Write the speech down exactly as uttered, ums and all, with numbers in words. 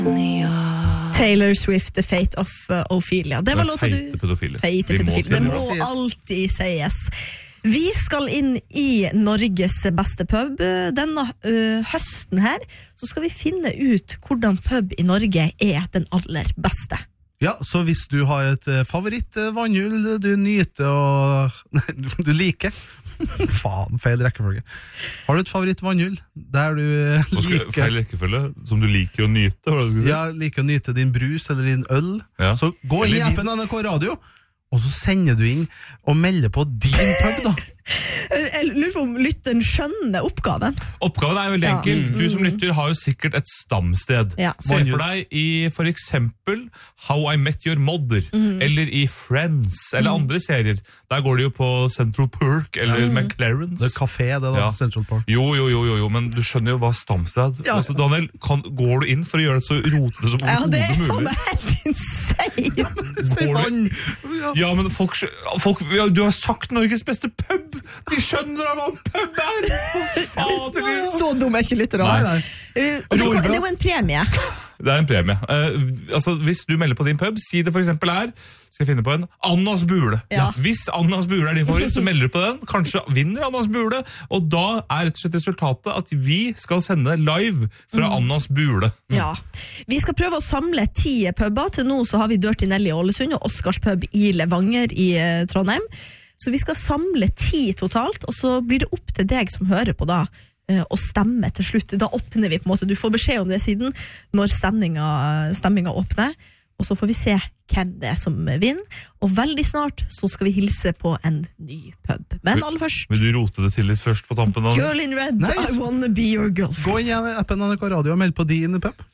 Taylor Swift, The Fate of uh, Ophelia. Det var låta du... Feite pedofile. Feite pedofile. Det må alltid sies. Vi skal inn i Norges beste pub. Denne uh, høsten her, så skal vi finne ut hvordan pub i Norge er den aller beste. Ja, så hvis du har et favoritt vannhjul du nyter og Nei, du liker faen, feil rekkefølge har du et favoritt vannhjul der du liker feil rekkefølge, som du liker å nyte ja, liker å nyte din brus eller din øl ja. Så gå inn i appen N R K Radio og så sender du inn og melder på din pub da Jeg lurer på om lytteren skjønner oppgaven. Oppgaven er veldig ja. enkel. Du som lytter har jo sikkert et stamsted. Ja. Se for deg i for eksempel How I Met Your Mother, mm. eller i Friends, eller mm. andre serier. Der går det jo på Central Park, eller mm. McLaren's. Det er kafé, det da, ja. Central Park. Jo, jo, jo, jo, jo, men du skjønner jo hva stamsted. Ja. Altså, Daniel, kan, går du inn for å gjøre det så rotete som ja, det er mulig? faen meg helt insane. Ja, men se vann. Ja. ja, men folk, folk ja, du har sagt Norges beste pub. De skjønner hva pub er! Fader! Så dum er ikke lytter av. Uh, det er jo en premie. Det er en premie. Uh, altså, hvis du melder på din pub, si det for eksempel er, skal jeg finne på en, Annas Bule. Ja. Hvis Annas Bule er din favoritt, så melder du på den. Kanskje vinner Annas Bule, og da er rett og slett resultatet at vi skal sende live fra mm. Annas Bule. Ja. Vi skal prøve å samle ti puber. Til nå så har vi Dirty Nelly i Ålesund og Oscars pub i Levanger i uh, Trondheim. Så vi skal samle ti totalt, og så blir det opp til deg som hører på da, å stemme til slutt. Da åpner vi på en måte, du får beskjed om det siden, når stemninga, stemninga åpner, og så får vi se hvem det er som vinner. Og veldig snart så skal vi hilse på en ny pub. Men aller først... Vil du rote det til litt først på tampen? Girl in Red, Nei, I wanna be your girlfriend. Gå inn i appen N R K Radio og meld på din pub.